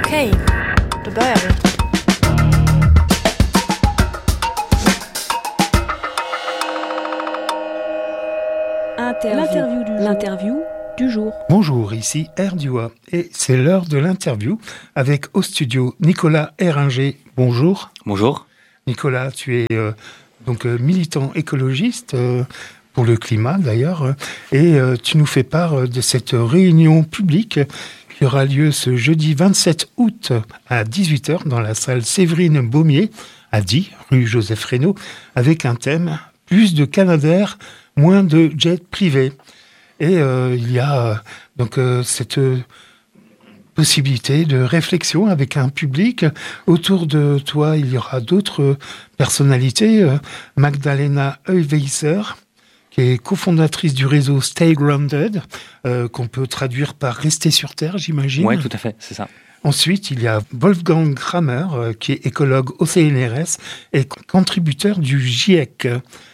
Okej, då börjar vi. L'interview du jour. Bonjour, ici Erdua et c'est l'heure de l'interview avec au studio Nicolas Héringer. Bonjour. Bonjour. Nicolas, tu es militant écologiste pour le climat d'ailleurs et tu nous fais part de cette réunion publique qui aura lieu ce jeudi 27 août à 18h dans la salle Séverine Baumier à Die, rue Joseph Reynaud, avec un thème « Plus de Canadair, moins de jets privés ». Et il y a cette possibilité de réflexion avec un public. Autour de toi, il y aura d'autres personnalités. Magdalena Heuweiser, qui est cofondatrice du réseau Stay Grounded, qu'on peut traduire par « Rester sur Terre », j'imagine. Oui, tout à fait, c'est ça. Ensuite, il y a Wolfgang Kramer, qui est écologue au CNRS et contributeur du GIEC,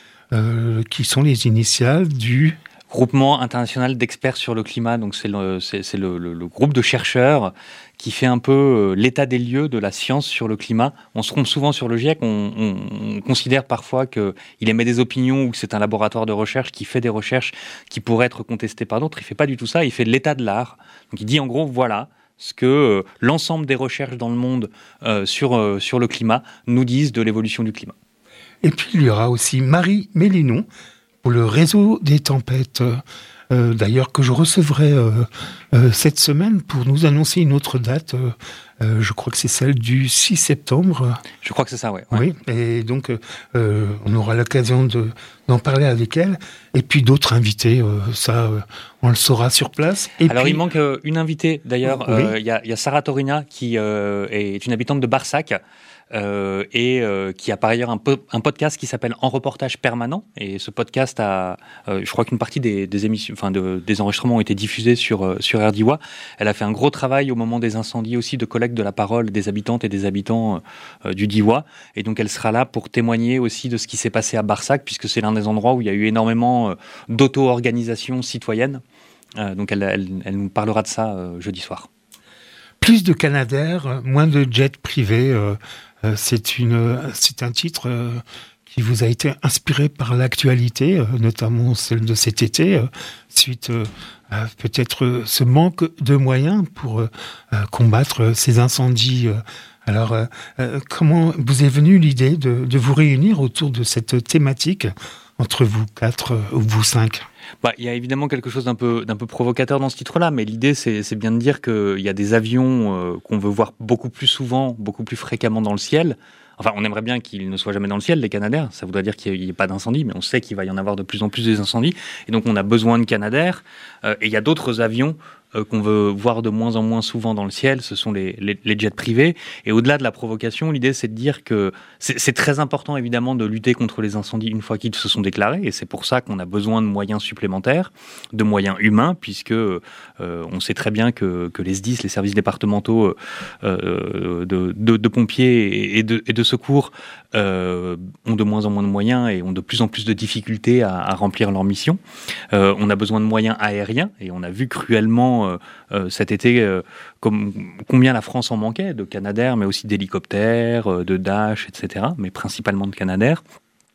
qui sont les initiales du... Groupement international d'experts sur le climat, donc c'est le groupe de chercheurs qui fait un peu l'état des lieux de la science sur le climat. On se trompe souvent sur le GIEC, on considère parfois qu'il émet des opinions ou que c'est un laboratoire de recherche qui fait des recherches qui pourraient être contestées par d'autres. Il ne fait pas du tout ça, il fait l'état de l'art. Donc il dit en gros, voilà ce que l'ensemble des recherches dans le monde sur le climat nous disent de l'évolution du climat. Et puis il y aura aussi Marie Mélinon, pour le réseau des tempêtes, d'ailleurs que je recevrai cette semaine pour nous annoncer une autre date. Je crois que c'est celle du 6 septembre. Je crois que c'est ça, oui. Oui, et donc on aura l'occasion d'en parler avec elle. Et puis d'autres invités, on le saura sur place. Et alors puis... il manque une invitée, d'ailleurs. Oui. Y a Sarah Torina qui est une habitante de Barsac. Qui a par ailleurs un podcast qui s'appelle En reportage permanent, et ce podcast a, je crois qu'une partie des émissions, des enregistrements ont été diffusés sur RDIWA. Elle a fait un gros travail au moment des incendies aussi de collecte de la parole des habitantes et des habitants du Diois, et donc elle sera là pour témoigner aussi de ce qui s'est passé à Barsac, puisque c'est l'un des endroits où il y a eu énormément d'auto-organisation citoyenne. Donc elle nous parlera de ça jeudi soir. Plus de Canadair, moins de jets privés. C'est un titre qui vous a été inspiré par l'actualité, notamment celle de cet été, suite à peut-être ce manque de moyens pour combattre ces incendies. Alors, comment vous est venue l'idée de vous réunir autour de cette thématique entre vous quatre ou vous cinq ? Il y a évidemment quelque chose d'un peu provocateur dans ce titre-là, mais l'idée, c'est bien de dire qu'il y a des avions qu'on veut voir beaucoup plus souvent, beaucoup plus fréquemment dans le ciel. Enfin, on aimerait bien qu'ils ne soient jamais dans le ciel, les Canadair. Ça voudrait dire qu'il n'y ait pas d'incendie, mais on sait qu'il va y en avoir de plus en plus des incendies. Et donc, on a besoin de Canadair. Et il y a d'autres avions qu'on veut voir de moins en moins souvent dans le ciel, ce sont les jets privés. Et au-delà de la provocation, l'idée, c'est de dire que c'est très important, évidemment, de lutter contre les incendies une fois qu'ils se sont déclarés. Et c'est pour ça qu'on a besoin de moyens supplémentaires, de moyens humains, puisque on sait très bien que les SDIS, les services départementaux de pompiers et de secours, ont de moins en moins de moyens et ont de plus en plus de difficultés à remplir leur mission. On a besoin de moyens aériens, et on a vu cruellement cet été combien la France en manquait, de Canadair, mais aussi d'hélicoptères, de Dash, etc., mais principalement de Canadair.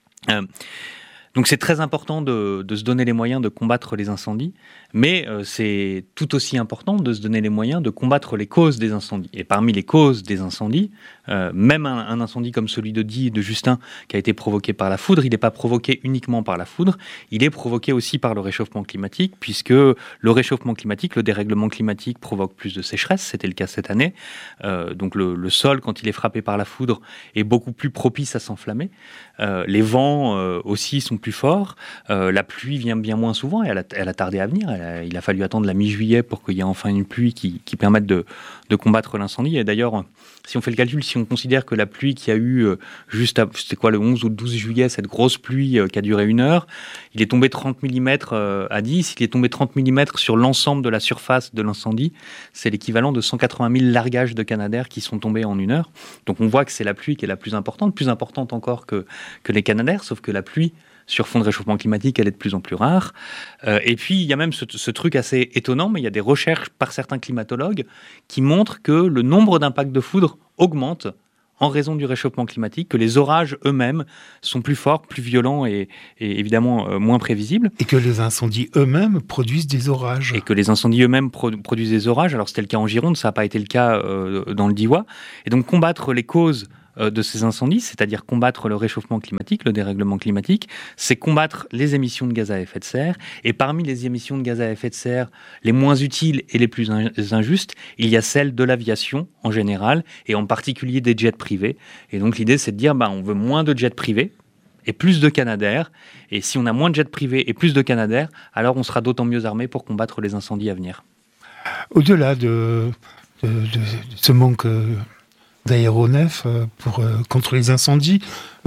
Donc c'est très important de se donner les moyens de combattre les incendies, mais c'est tout aussi important de se donner les moyens de combattre les causes des incendies. Et parmi les causes des incendies, même un incendie comme celui de Die et de Justin, qui a été provoqué par la foudre, il n'est pas provoqué uniquement par la foudre, il est provoqué aussi par le réchauffement climatique, puisque le réchauffement climatique, le dérèglement climatique provoque plus de sécheresse, c'était le cas cette année. Donc le sol, quand il est frappé par la foudre, est beaucoup plus propice à s'enflammer. Les vents aussi sont plus forts, la pluie vient bien moins souvent, et elle a tardé à venir. Il a fallu attendre la mi-juillet pour qu'il y ait enfin une pluie qui permette de combattre l'incendie. Et d'ailleurs, si on fait le calcul, si on considère que la pluie qu'il y a eu le 11 ou le 12 juillet, cette grosse pluie qui a duré 1 heure, il est tombé 30 mm à 10, il est tombé 30 mm sur l'ensemble de la surface de l'incendie, c'est l'équivalent de 180 000 largages de Canadair qui sont tombés en 1 heure. Donc on voit que c'est la pluie qui est la plus importante encore que les Canadair, sauf que la pluie, sur fond de réchauffement climatique, elle est de plus en plus rare. Et puis, il y a même ce truc assez étonnant, mais il y a des recherches par certains climatologues qui montrent que le nombre d'impacts de foudre augmente en raison du réchauffement climatique, que les orages eux-mêmes sont plus forts, plus violents et évidemment moins prévisibles. Et que les incendies eux-mêmes produisent des orages. Et que les incendies eux-mêmes produisent des orages. Alors c'était le cas en Gironde, ça n'a pas été le cas dans le Diois. Et donc combattre les causes de ces incendies, c'est-à-dire combattre le réchauffement climatique, le dérèglement climatique, c'est combattre les émissions de gaz à effet de serre. Et parmi les émissions de gaz à effet de serre les moins utiles et les plus injustes, il y a celles de l'aviation en général, et en particulier des jets privés. Et donc l'idée, c'est de dire, on veut moins de jets privés et plus de Canadair. Et si on a moins de jets privés et plus de Canadair, alors on sera d'autant mieux armé pour combattre les incendies à venir. Au-delà de ce manque d'aéronefs contre les incendies,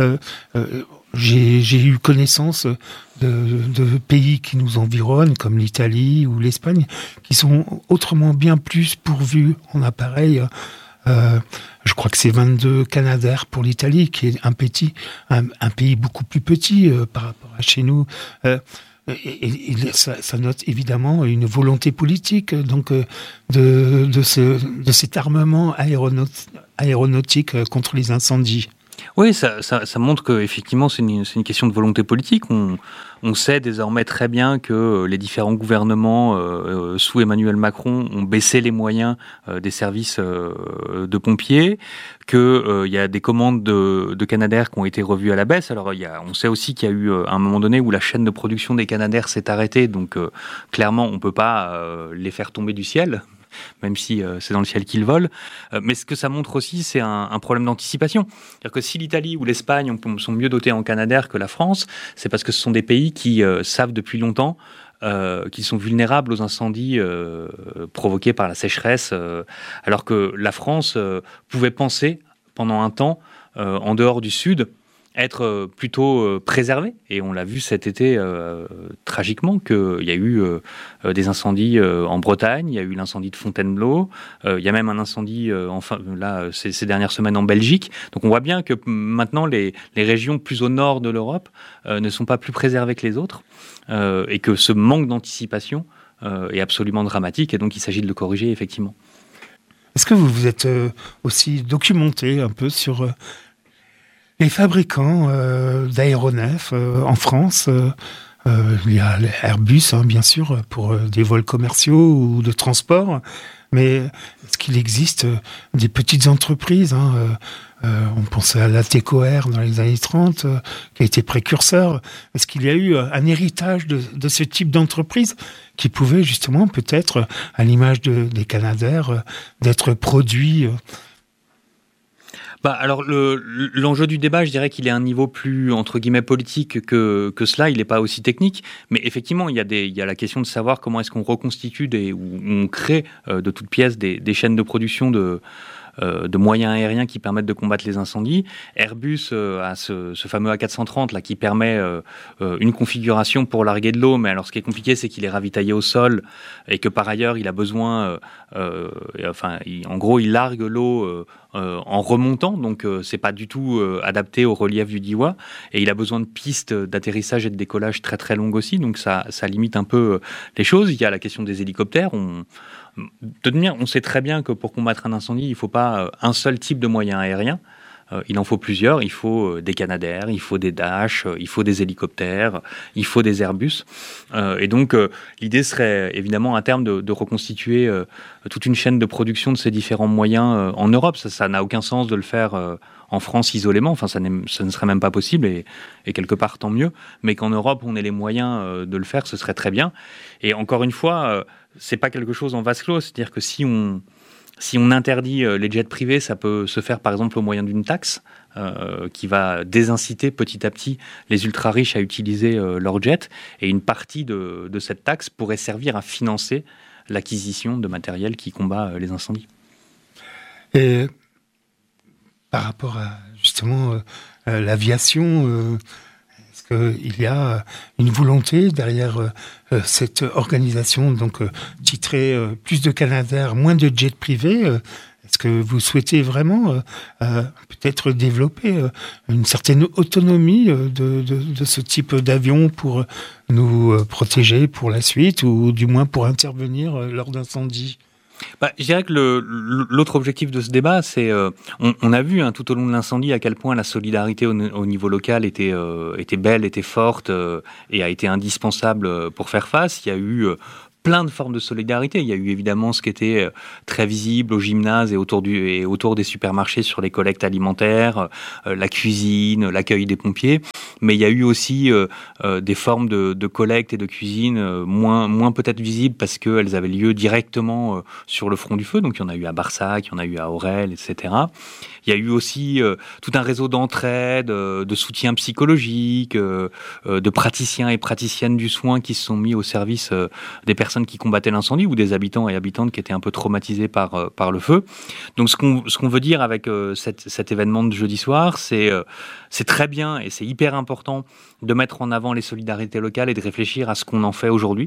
j'ai eu connaissance de pays qui nous environnent, comme l'Italie ou l'Espagne, qui sont autrement bien plus pourvus en appareils. Je crois que c'est 22 Canadair pour l'Italie, qui est un pays beaucoup plus petit par rapport à chez nous. Et ça note évidemment une volonté politique donc de cet armement aéronautique contre les incendies. Oui, ça montre qu'effectivement c'est une question de volonté politique. On sait désormais très bien que les différents gouvernements sous Emmanuel Macron ont baissé les moyens des services de pompiers, qu'il y a des commandes de Canadair qui ont été revues à la baisse. Alors on sait aussi qu'il y a eu un moment donné où la chaîne de production des Canadair s'est arrêtée, donc clairement on ne peut pas les faire tomber du ciel, même si c'est dans le ciel qu'ils volent. Mais ce que ça montre aussi, c'est un problème d'anticipation. C'est-à-dire que si l'Italie ou l'Espagne sont mieux dotés en Canadair que la France, c'est parce que ce sont des pays qui savent depuis longtemps qu'ils sont vulnérables aux incendies provoqués par la sécheresse, alors que la France pouvait penser, pendant un temps, en dehors du Sud, être plutôt préservé. Et on l'a vu cet été tragiquement qu'il y a eu des incendies en Bretagne, il y a eu l'incendie de Fontainebleau, il y a même un incendie ces dernières semaines en Belgique. Donc on voit bien que maintenant les régions plus au nord de l'Europe ne sont pas plus préservées que les autres et que ce manque d'anticipation est absolument dramatique et donc il s'agit de le corriger effectivement. Est-ce que vous vous êtes aussi documenté un peu sur les fabricants d'aéronefs en France? Il y a Airbus, bien sûr, pour des vols commerciaux ou de transport. Mais est-ce qu'il existe des petites entreprises on pensait à la TECOR dans les années 30, qui a été précurseur. Est-ce qu'il y a eu un héritage de ce type d'entreprise qui pouvait justement, peut-être, à l'image des Canadair, d'être produit alors l'enjeu du débat, je dirais qu'il est à un niveau plus entre guillemets politique que cela. Il n'est pas aussi technique, mais effectivement il y a la question de savoir comment est-ce qu'on reconstitue ou on crée de toutes pièces des chaînes de production de moyens aériens qui permettent de combattre les incendies. Airbus a ce fameux A430 là qui permet une configuration pour larguer de l'eau, mais alors ce qui est compliqué, c'est qu'il est ravitaillé au sol et que par ailleurs il a besoin, en gros, il largue l'eau en remontant, donc c'est pas du tout adapté au relief du Diois, et il a besoin de pistes d'atterrissage et de décollage très très longues aussi, donc ça limite un peu les choses. Il y a la question des hélicoptères. On sait très bien que pour combattre un incendie, il ne faut pas un seul type de moyen aérien. Il en faut plusieurs. Il faut des Canadair, il faut des Dash, il faut des hélicoptères, il faut des Airbus. Et donc, l'idée serait évidemment à terme de reconstituer toute une chaîne de production de ces différents moyens en Europe. Ça n'a aucun sens de le faire en France isolément. Enfin, ça ne serait même pas possible et quelque part tant mieux. Mais qu'en Europe, on ait les moyens de le faire, ce serait très bien. Et encore une fois, c'est pas quelque chose en vase clos. C'est-à-dire que si on interdit les jets privés, ça peut se faire par exemple au moyen d'une taxe qui va désinciter petit à petit les ultra-riches à utiliser leurs jets. Et une partie de cette taxe pourrait servir à financer l'acquisition de matériel qui combat les incendies. Et par rapport à justement l'aviation, est-ce qu'il y a une volonté derrière cette organisation, donc titrée plus de Canadair, moins de jets privés? Est-ce que vous souhaitez vraiment peut-être développer une certaine autonomie de ce type d'avion pour nous protéger pour la suite ou du moins pour intervenir lors d'incendies ? Je dirais que l'autre objectif de ce débat, c'est on a vu tout au long de l'incendie à quel point la solidarité au niveau local était belle, était forte et a été indispensable pour faire face. Il y a eu plein de formes de solidarité. Il y a eu évidemment ce qui était très visible au gymnase et autour des supermarchés sur les collectes alimentaires, la cuisine, l'accueil des pompiers. Mais il y a eu aussi des formes de collecte et de cuisine moins peut-être visibles parce qu'elles avaient lieu directement sur le front du feu. Donc il y en a eu à Barsac, il y en a eu à Aurel, etc. Il y a eu aussi tout un réseau d'entraide, de soutien psychologique, de praticiens et praticiennes du soin qui se sont mis au service des personnes qui combattaient l'incendie ou des habitants et habitantes qui étaient un peu traumatisés par le feu. Donc ce qu'on veut dire avec cet événement de jeudi soir, c'est très bien et c'est hyper important de mettre en avant les solidarités locales et de réfléchir à ce qu'on en fait aujourd'hui.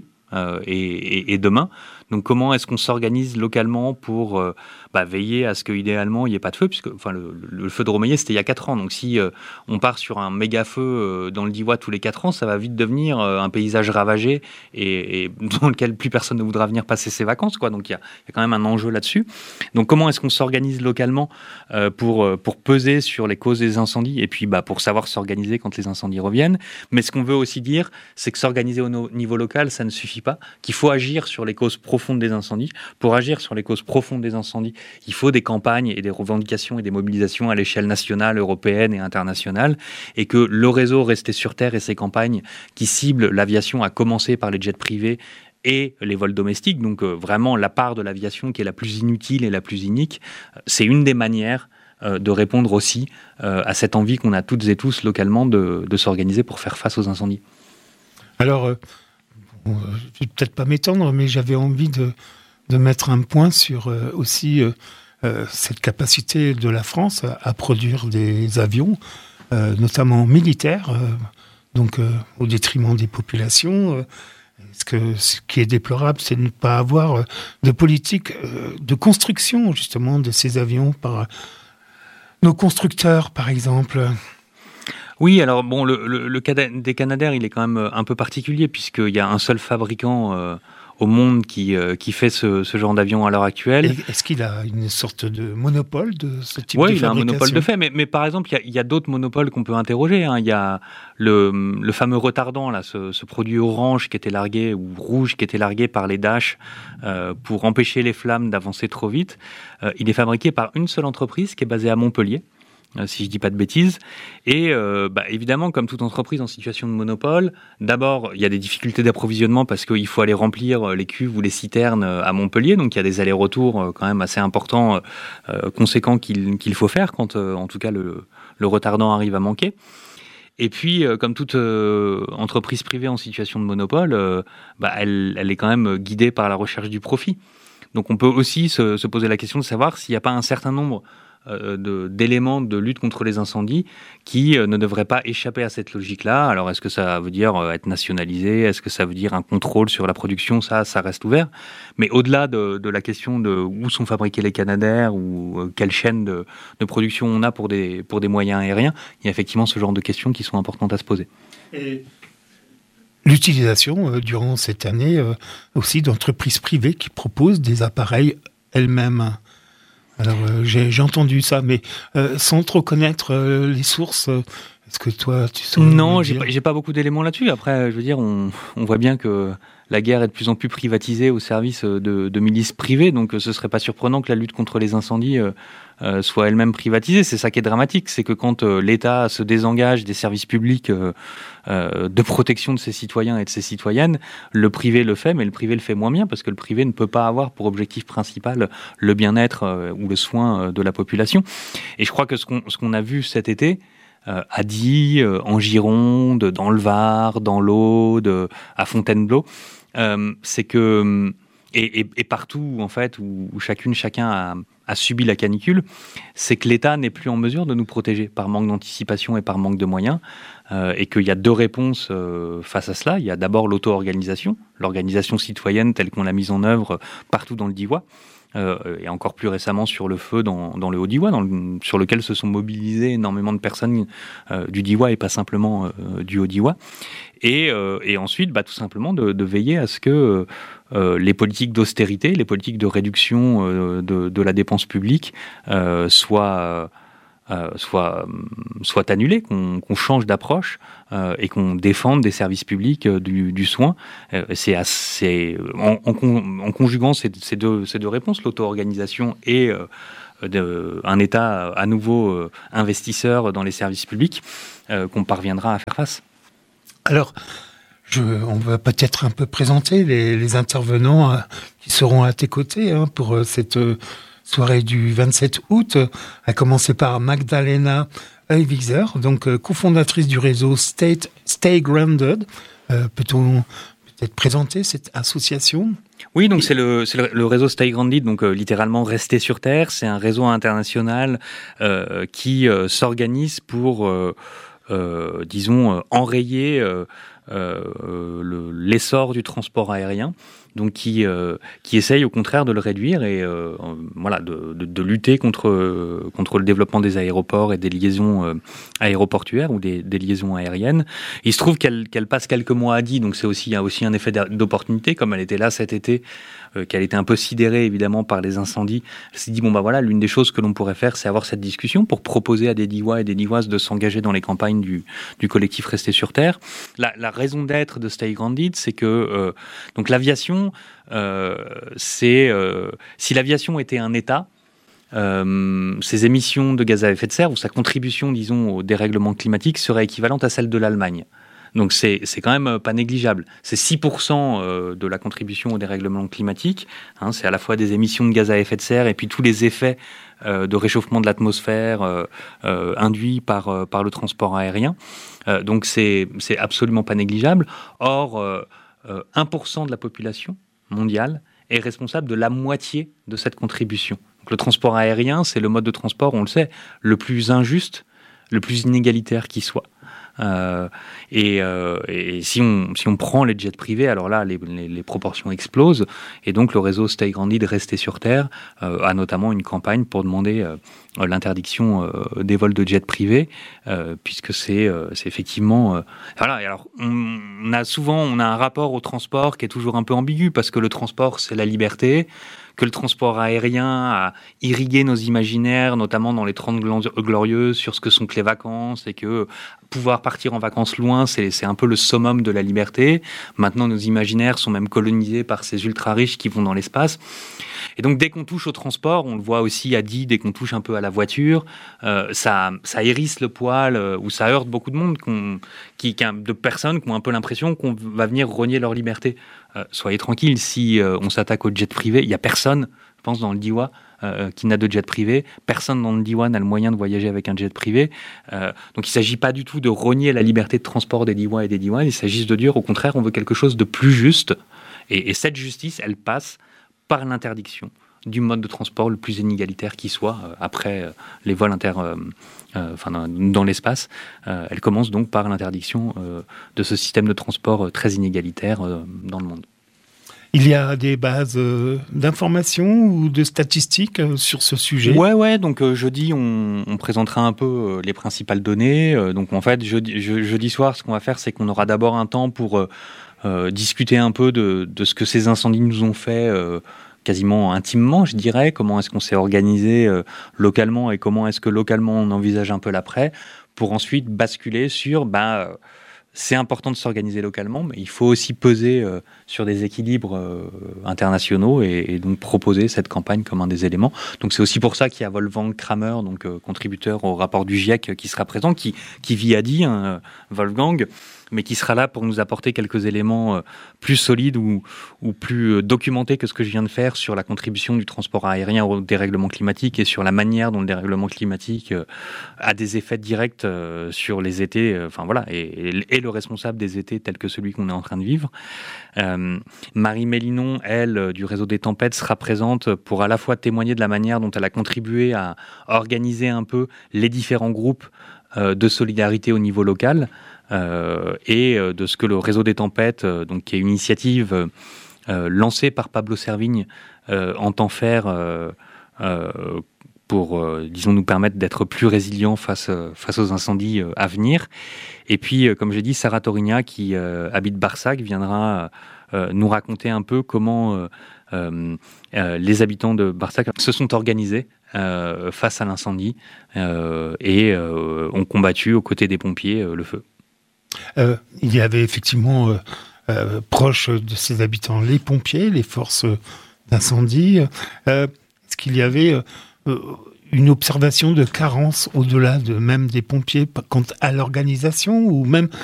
Et demain. Donc comment est-ce qu'on s'organise localement pour veiller à ce qu'idéalement il n'y ait pas de feu, puisque le feu de Rommeillet c'était il y a 4 ans, donc si on part sur un méga feu dans le Diois tous les 4 ans, ça va vite devenir un paysage ravagé et dans lequel plus personne ne voudra venir passer ses vacances, quoi. Donc il y a quand même un enjeu là-dessus. Donc comment est-ce qu'on s'organise localement pour peser sur les causes des incendies et puis pour savoir s'organiser quand les incendies reviennent. Mais ce qu'on veut aussi dire, c'est que s'organiser au niveau local, ça ne suffit pas, qu'il faut agir sur les causes profondes des incendies. Pour agir sur les causes profondes des incendies, il faut des campagnes et des revendications et des mobilisations à l'échelle nationale, européenne et internationale, et que le réseau Rester sur Terre et ses campagnes qui ciblent l'aviation, à commencer par les jets privés et les vols domestiques, donc vraiment la part de l'aviation qui est la plus inutile et la plus inique, c'est une des manières de répondre aussi à cette envie qu'on a toutes et tous localement de s'organiser pour faire face aux incendies. Alors, je ne vais peut-être pas m'étendre, mais j'avais envie de mettre un point sur aussi cette capacité de la France à produire des avions, notamment militaires, donc au détriment des populations. Ce qui est déplorable, c'est de ne pas avoir de politique de construction justement de ces avions par nos constructeurs, par exemple. Oui, alors bon, le cas des Canadair, il est quand même un peu particulier puisqu'il y a un seul fabricant au monde qui fait ce genre d'avion à l'heure actuelle. Est-ce qu'il a une sorte de monopole de ce type de fabrication ? Oui, il a un monopole de fait, mais par exemple, il y a d'autres monopoles qu'on peut interroger. Il y a le fameux retardant, là, ce produit orange qui était largué, ou rouge qui était largué par les Dash pour empêcher les flammes d'avancer trop vite. Il est fabriqué par une seule entreprise qui est basée à Montpellier, si je dis pas de bêtises. Et évidemment, comme toute entreprise en situation de monopole, d'abord, il y a des difficultés d'approvisionnement parce qu'il faut aller remplir les cuves ou les citernes à Montpellier. Donc, il y a des allers-retours quand même assez importants, conséquents qu'il faut faire quand, en tout cas, le retardant arrive à manquer. Et puis, comme toute entreprise privée en situation de monopole, elle est quand même guidée par la recherche du profit. Donc, on peut aussi se poser la question de savoir s'il n'y a pas un certain nombre d'éléments de lutte contre les incendies qui ne devraient pas échapper à cette logique-là. Alors, est-ce que ça veut dire être nationalisé ? Est-ce que ça veut dire un contrôle sur la production ? Ça reste ouvert. Mais au-delà de la question de où sont fabriqués les Canadair ou quelle chaîne de production on a pour des moyens aériens, il y a effectivement ce genre de questions qui sont importantes à se poser. Et l'utilisation, durant cette année, aussi d'entreprises privées qui proposent des appareils elles-mêmes. Alors, j'ai entendu ça, mais sans trop connaître les sources, est-ce que toi, tu saurais Non, me dire ? j'ai pas beaucoup d'éléments là-dessus. Après, je veux dire, on voit bien que la guerre est de plus en plus privatisée au service de milices privées, donc ce serait pas surprenant que la lutte contre les incendies soit elle-même privatisée. C'est ça qui est dramatique, c'est que quand l'État se désengage des services publics de protection de ses citoyens et de ses citoyennes, le privé le fait, mais le privé le fait moins bien, parce que le privé ne peut pas avoir pour objectif principal le bien-être ou le soin de la population. Et je crois que ce qu'on a vu cet été, à Die, en Gironde, dans le Var, dans l'Aude, à Fontainebleau, c'est que et partout en fait où chacun a subi la canicule, c'est que l'État n'est plus en mesure de nous protéger par manque d'anticipation et par manque de moyens, et qu'il y a deux réponses face à cela. Il y a d'abord l'auto-organisation, l'organisation citoyenne telle qu'on l'a mise en œuvre partout dans le Diois, et encore plus récemment sur le feu dans le Haut-Diois, sur lequel se sont mobilisées énormément de personnes du Diois et pas simplement du Haut-Diois. Et ensuite, tout simplement de veiller à ce que les politiques d'austérité, les politiques de réduction de la dépense publique soient annulées, qu'on change d'approche et qu'on défende des services publics du soin. C'est assez, en conjuguant ces deux réponses, l'auto-organisation et un État à nouveau investisseur dans les services publics, qu'on parviendra à faire face. Alors, on va peut-être un peu présenter les intervenants qui seront à tes côtés pour cette soirée du 27 août, à commencer par Magdalena Heuwigser, donc cofondatrice du réseau Stay Grounded. Peut-on peut-être présenter cette association ? Oui, donc c'est le réseau Stay Grounded, donc littéralement rester sur Terre. C'est un réseau international qui s'organise pour, enrayer l'essor du transport aérien, donc qui essaye au contraire de le réduire et de lutter contre le développement des aéroports et des liaisons aéroportuaires ou des liaisons aériennes. Il se trouve qu'elle passe quelques mois à Die, donc il y a aussi un effet d'opportunité, comme elle était là cet été, qu'elle était un peu sidérée évidemment par les incendies. Elle s'est dit l'une des choses que l'on pourrait faire, c'est avoir cette discussion pour proposer à des Diois et des Dioises de s'engager dans les campagnes du collectif Rester sur Terre. La raison d'être de Stay Grounded, c'est que donc l'aviation, si l'aviation était un État, ses émissions de gaz à effet de serre ou sa contribution, disons, au dérèglement climatique serait équivalente à celle de l'Allemagne. Donc c'est quand même pas négligeable. C'est 6% de la contribution au dérèglement climatique. C'est à la fois des émissions de gaz à effet de serre et puis tous les effets de réchauffement de l'atmosphère induits par le transport aérien. Donc c'est absolument pas négligeable. Or, 1% de la population mondiale est responsable de la moitié de cette contribution. Donc le transport aérien, c'est le mode de transport, on le sait, le plus injuste, le plus inégalitaire qui soit. Et si on prend les jets privés, alors là, les proportions explosent. Et donc, le réseau Stay Grounded, Rester sur Terre, a notamment une campagne pour demander l'interdiction des vols de jets privés, puisque c'est effectivement... voilà. Et alors, on a un rapport au transport qui est toujours un peu ambigu, parce que le transport, c'est la liberté, que le transport aérien a irrigué nos imaginaires, notamment dans les 30 glorieuses, sur ce que sont que les vacances, et que pouvoir partir en vacances loin, c'est un peu le summum de la liberté. Maintenant, nos imaginaires sont même colonisés par ces ultra-riches qui vont dans l'espace. Et donc, dès qu'on touche au transport, on le voit aussi à Die, dès qu'on touche un peu à la voiture, ça hérisse le poil, ou ça heurte beaucoup de monde, de personnes qui ont un peu l'impression qu'on va venir rogner leur liberté. Soyez tranquilles, si on s'attaque au jet privé, il n'y a personne, je pense, dans le Diois qui n'a de jet privé. Personne dans le Diois n'a le moyen de voyager avec un jet privé. Donc il ne s'agit pas du tout de rogner la liberté de transport des Diois et des Dioises. Il s'agit de dire, au contraire, on veut quelque chose de plus juste. Et cette justice, elle passe par l'interdiction du mode de transport le plus inégalitaire qui soit, après les vols dans l'espace. Elle commence donc par l'interdiction de ce système de transport très inégalitaire dans le monde. Il y a des bases d'informations ou de statistiques sur ce sujet ? Ouais. Donc jeudi, on présentera un peu les principales données. Donc en fait, jeudi soir, ce qu'on va faire, c'est qu'on aura d'abord un temps pour discuter un peu de ce que ces incendies nous ont fait quasiment intimement, je dirais. Comment est-ce qu'on s'est organisé localement et comment est-ce que localement on envisage un peu l'après, pour ensuite basculer sur... c'est important de s'organiser localement, mais il faut aussi peser sur des équilibres internationaux et donc proposer cette campagne comme un des éléments. Donc c'est aussi pour ça qu'il y a Wolfgang Kramer, donc contributeur au rapport du GIEC, qui sera présent, qui vit à Die, Wolfgang, mais qui sera là pour nous apporter quelques éléments plus solides ou plus documentés que ce que je viens de faire sur la contribution du transport aérien au dérèglement climatique et sur la manière dont le dérèglement climatique a des effets directs sur les étés, et le responsable des étés tels que celui qu'on est en train de vivre. Marie Mélinon, elle, du réseau des tempêtes, sera présente pour à la fois témoigner de la manière dont elle a contribué à organiser un peu les différents groupes de solidarité au niveau local, et de ce que le réseau des tempêtes, donc qui est une initiative lancée par Pablo Servigne, entend faire pour, disons, nous permettre d'être plus résilients face aux incendies à venir. Et puis, comme j'ai dit, Sarah Torigna, qui habite Barsac, viendra nous raconter un peu comment les habitants de Barsac se sont organisés face à l'incendie et ont combattu aux côtés des pompiers le feu. Il y avait effectivement proche de ces habitants les pompiers, les forces d'incendie. Est-ce qu'il y avait une observation de carence au-delà de même des pompiers quant à l'organisation ou même